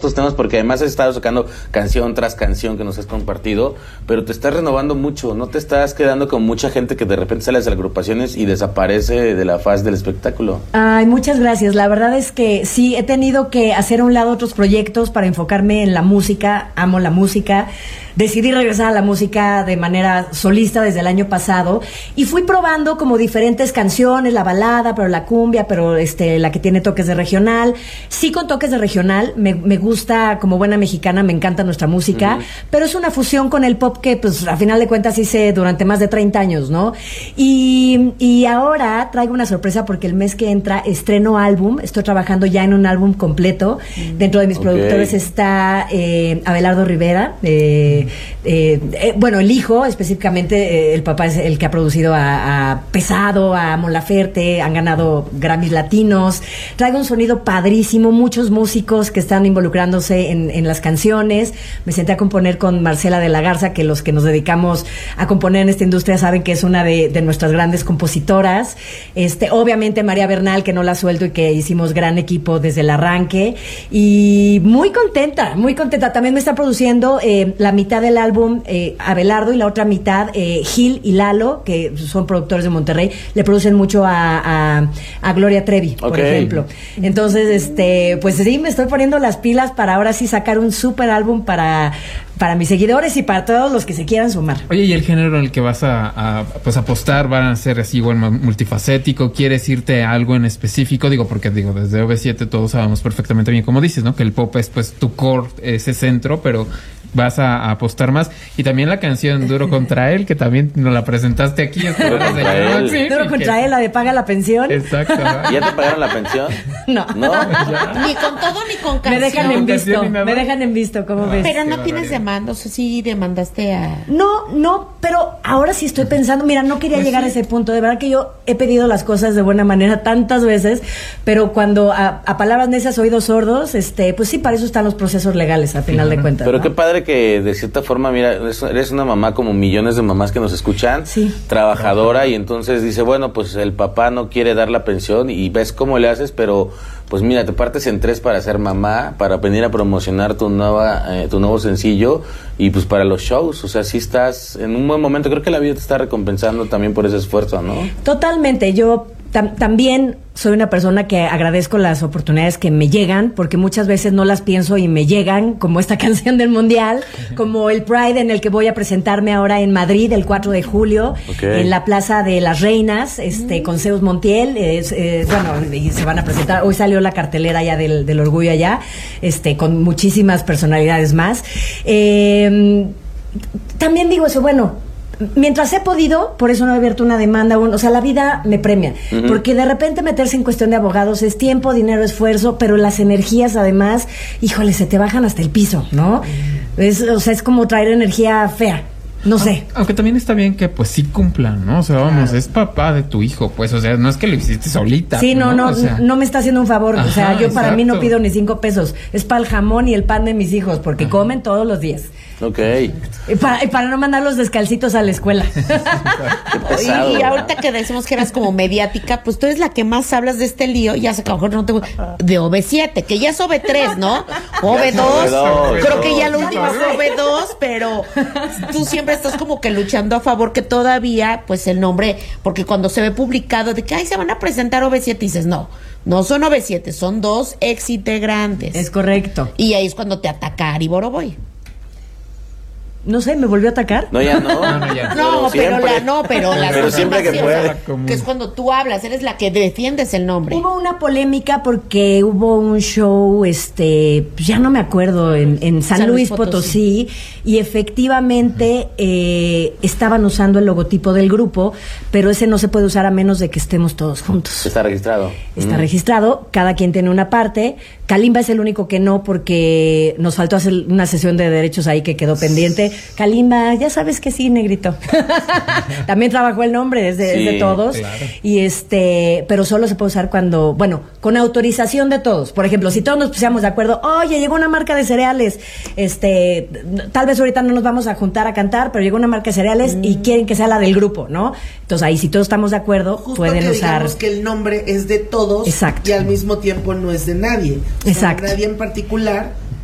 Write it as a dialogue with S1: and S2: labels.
S1: otros temas, porque además has estado sacando canción tras canción que nos has compartido, pero te estás renovando mucho, no te estás quedando con mucha gente que de repente sale de las agrupaciones y desaparece de la faz del espectáculo.
S2: Ay, muchas gracias. La verdad es que sí, he tenido que hacer a un lado otros proyectos para enfocarme en la música. Amo la música. Decidí regresar a la música de manera solista desde el año pasado y fui probando como diferentes canciones, la balada, pero la cumbia, pero la que tiene toques de regional. Sí, con toques de regional. Me gusta, como buena mexicana, me encanta nuestra música, pero es una fusión con el pop que, pues, a final de cuentas hice durante más de 30 años, ¿no? Y ahora traigo una sorpresa porque el mes que entra estreno álbum. Estoy trabajando ya en un álbum completo. Dentro de mis productores está Abelardo Rivera, bueno, el hijo específicamente, el papá es el que ha producido a Pesado, a Mon Laferte, han ganado Grammys latinos. Traigo un sonido padrísimo, muchos músicos que están involucrándose en las canciones. Me senté a componer con Marcela de la Garza, que los que nos dedicamos a componer en esta industria saben que es una de nuestras grandes compositoras. Obviamente María Bernal, que no la suelto y que hicimos gran equipo desde el arranque, y muy contenta, muy contenta. También me está produciendo la mitad del álbum Abelardo, y la otra mitad Gil y Lalo, que son productores de Monterrey, le producen mucho a Gloria Trevi, por ejemplo. Entonces, pues sí, me estoy poniendo las pilas para ahora sí sacar un súper álbum para mis seguidores y para todos los que se quieran sumar.
S3: Oye, ¿y el género en el que vas a apostar van a ser así igual multifacético? ¿Quieres irte a algo en específico? Porque desde OV7 todos sabemos perfectamente bien, como dices, ¿no? Que el pop es pues tu core, ese centro, pero vas a apostar más. Y también la canción Duro contra él, que también nos la presentaste aquí.
S1: Duro contra él.
S2: Duro contra él, la de Paga la Pensión.
S1: Exacto. ¿Ya te pagaron la pensión?
S2: No.
S1: ¿No?
S4: Ni con todo ni con canción.
S2: Me dejan en visto, ¿cómo ves?
S4: Pero no tienes demanda, o sea, sí demandaste a...
S2: No, pero ahora sí estoy pensando, mira, no quería llegar a ese punto, de verdad que yo he pedido las cosas de buena manera tantas veces, pero cuando a palabras necias, oídos sordos, pues sí, para eso están los procesos legales, a final de cuentas.
S1: Pero
S2: ¿no?
S1: qué padre que de cierta forma, mira, eres una mamá como millones de mamás que nos escuchan,
S2: sí,
S1: trabajadora, y entonces dice, bueno, pues el papá no quiere dar la pensión y ves cómo le haces, pero pues mira, te partes en tres para ser mamá, para venir a promocionar tu nuevo sencillo y pues para los shows. O sea, sí estás en un buen momento. Creo que la vida te está recompensando también por ese esfuerzo, ¿no?
S2: Totalmente. Yo también soy una persona que agradezco las oportunidades que me llegan, porque muchas veces no las pienso y me llegan, como esta canción del Mundial, como el Pride en el que voy a presentarme ahora en Madrid el 4 de julio, en la Plaza de las Reinas, con Zeus Montiel, bueno, y se van a presentar, hoy salió la cartelera ya del Orgullo allá, con muchísimas personalidades más. También digo eso, bueno, mientras he podido, por eso no he abierto una demanda, o sea, la vida me premia, porque de repente meterse en cuestión de abogados es tiempo, dinero, esfuerzo, pero las energías además, híjole, se te bajan hasta el piso, ¿no? O sea, es como traer energía fea. No sé.
S3: Aunque también está bien que pues sí cumplan, ¿no? O sea, vamos, es papá de tu hijo, pues, o sea, no es que lo hiciste solita.
S2: Sí, no,
S3: o sea,
S2: no me está haciendo un favor.
S3: Ajá,
S2: o sea, yo para mí no
S3: exacto.
S2: pido ni 5 pesos. Es para el jamón y el pan de mis hijos, porque comen todos los días.
S1: Ok.
S2: Y para no mandarlos descalcitos a la escuela.
S1: Qué pesado,
S4: Y ahorita que decimos que eras como mediática, pues tú eres la que más hablas de este lío, ya sé que a lo mejor no te de OV7, que ya es OV3, ¿no? OV2, creo que ya lo último es OV2, pero tú siempre estás como que luchando a favor que todavía, pues el nombre, porque cuando se ve publicado de que ay, se van a presentar OV7, dices, no son OV7, son 2 ex integrantes.
S2: Es correcto.
S4: Y ahí es cuando te ataca Ari Boroboy.
S2: No sé, ¿me volvió a atacar?
S1: No, ya no.
S3: ya.
S4: Pero
S1: siempre que puede.
S4: Que es cuando tú hablas, eres la que defiendes el nombre.
S2: Hubo una polémica porque hubo un show, ya no me acuerdo, en San Luis Potosí, y efectivamente estaban usando el logotipo del grupo, pero ese no se puede usar a menos de que estemos todos juntos.
S1: Está registrado.
S2: Está registrado, cada quien tiene una parte. Kalimba es el único que no, porque nos faltó hacer una sesión de derechos ahí que quedó pendiente. Kalimba, ya sabes que sí, negrito. También trabajó el nombre, es de todos.
S3: Claro.
S2: Y pero solo se puede usar cuando, bueno, con autorización de todos. Por ejemplo, si todos nos pusiéramos de acuerdo, oye, llegó una marca de cereales, tal vez ahorita no nos vamos a juntar a cantar, pero llegó una marca de cereales y quieren que sea la del grupo, ¿no? Entonces ahí, si todos estamos de acuerdo,
S5: justo
S2: pueden
S5: que
S2: usar.
S5: digamos que el nombre es de todos.
S2: Exacto.
S5: Y al mismo tiempo no es de nadie. O sea,
S2: Exacto.
S5: nadie en particular